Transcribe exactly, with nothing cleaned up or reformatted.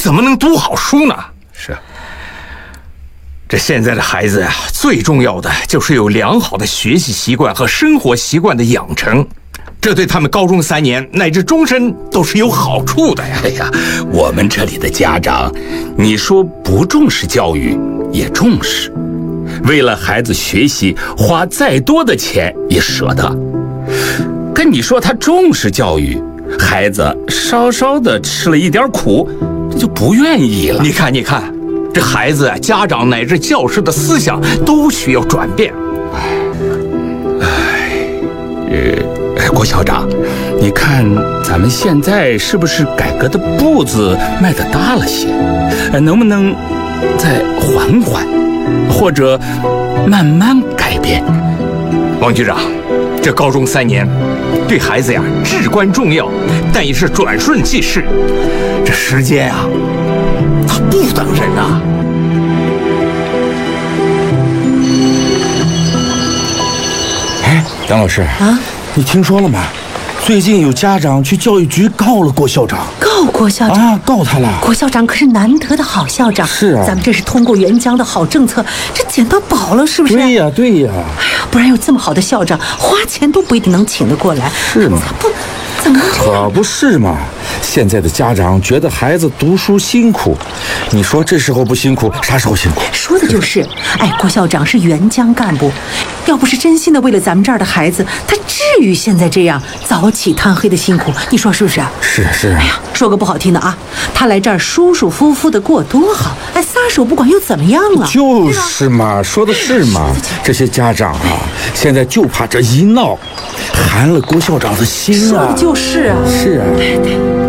怎么能读好书呢？ 是。 这现在的孩子呀、啊，最重要的就是有良好的学习习惯和生活习惯的养成，这对他们高中三年乃至终身都是有好处的呀。 哎呀，我们这里的家长，你说不重视教育也重视，为了孩子学习花再多的钱也舍得。跟你说他重视教育，孩子稍稍的吃了一点苦，这就不愿意了。 你看，你看。这孩子啊，家长乃至教师的思想都需要转变。 哎，呃，郭校长，你看咱们现在是不是改革的步子迈得大了些？呃，能不能再缓缓，或者慢慢改变？ 王局长，这高中三年对孩子呀至关重要，但也是转瞬即逝。这时间啊，它不等人啊！ 哎，杨老师啊， 你听说了吗？最近有家长去教育局告了郭校长。 告郭校长啊，告他了。 郭校长可是难得的好校长。 是啊， 咱们这是通过援疆的好政策，这捡到宝了，是不是？ 对呀，对呀。 哎呀，不然有这么好的校长，花钱都不一定能请得过来。 是吗？ 不，怎么这样？ 可不是嘛！现在的家长觉得孩子读书辛苦，你说这时候不辛苦，啥时候辛苦？ 说的就是，哎，郭校长是援疆干部，要不是真心的为了咱们这儿的孩子，他至于现在这样早起贪黑的辛苦？你说是不是啊？ 是是。 哎呀，说个不好听的啊，他来这儿舒舒服服的过多好，哎，撒手不管又怎么样了？ 就是嘛，说的是嘛。这些家长啊，现在就怕这一闹，寒了郭校长的心啊。 说的就是啊。 是啊。 对对。